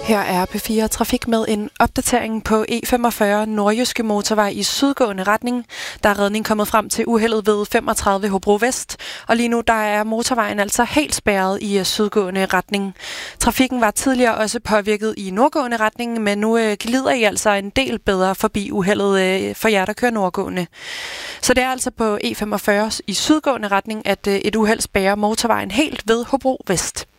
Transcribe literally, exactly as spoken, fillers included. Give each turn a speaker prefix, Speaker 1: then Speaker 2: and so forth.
Speaker 1: Her er P fire Trafik med en opdatering på E femogfyrre Nordjyske Motorvej i sydgående retning. Der er redning kommet frem til uheldet ved femogtredive Hobro Vest, og lige nu der er motorvejen altså helt spærret i sydgående retning. Trafikken var tidligere også påvirket i nordgående retning, men nu øh, glider I altså en del bedre forbi uheldet øh, for jer, der kører nordgående. Så det er altså på E femogfyrre i sydgående retning, at øh, et uheld spærrer motorvejen helt ved Hobro Vest.